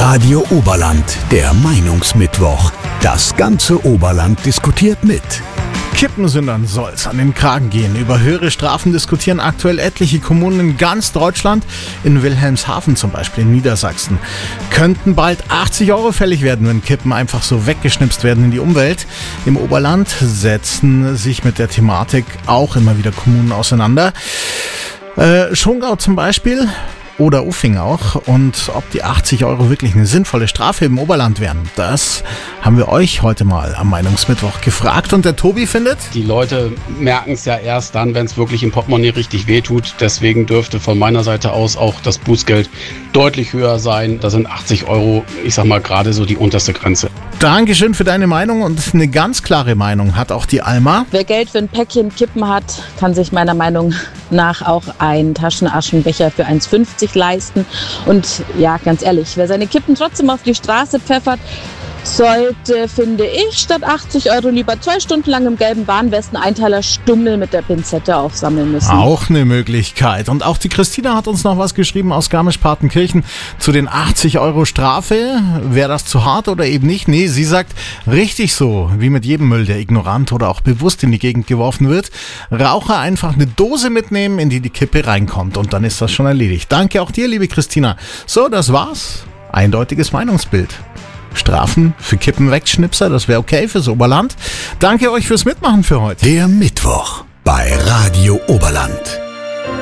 Radio Oberland, der Meinungsmittwoch. Das ganze Oberland diskutiert mit. Kippensündern soll's an den Kragen gehen. Über höhere Strafen diskutieren aktuell etliche Kommunen in ganz Deutschland. In Wilhelmshaven zum Beispiel in Niedersachsen könnten bald 80 € fällig werden, wenn Kippen einfach so weggeschnipst werden in die Umwelt. Im Oberland setzen sich mit der Thematik auch immer wieder Kommunen auseinander. Schongau zum Beispiel oder Uffing auch. Und ob die 80 € wirklich eine sinnvolle Strafe im Oberland wären, das haben wir euch heute mal am Meinungsmittwoch gefragt. Und der Tobi findet: Die Leute merken es ja erst dann, wenn es wirklich im Portemonnaie richtig wehtut. Deswegen dürfte von meiner Seite aus auch das Bußgeld deutlich höher sein. Da sind 80 €, ich sag mal, gerade so die unterste Grenze. Dankeschön für deine Meinung, und eine ganz klare Meinung hat auch die Alma. Wer Geld für ein Päckchen Kippen hat, kann sich meiner Meinung nach auch einen Taschenaschenbecher für 1,50 leisten. Und ja, ganz ehrlich, wer seine Kippen trotzdem auf die Straße pfeffert, sollte, finde ich, statt 80 € lieber 2 Stunden lang im gelben Warnwesten-Einteiler Stummel mit der Pinzette aufsammeln müssen. Auch eine Möglichkeit. Und auch die Christina hat uns noch was geschrieben aus Garmisch-Partenkirchen zu den 80 € Strafe. Wäre das zu hart oder eben nicht? Nee, sie sagt, richtig so, wie mit jedem Müll, der ignorant oder auch bewusst in die Gegend geworfen wird. Raucher einfach eine Dose mitnehmen, in die die Kippe reinkommt, und dann ist das schon erledigt. Danke auch dir, liebe Christina. So, das war's. Eindeutiges Meinungsbild. Strafen für Kippenwegschnipser, das wäre okay fürs Oberland. Danke euch fürs Mitmachen für heute. Der Mittwoch bei Radio Oberland.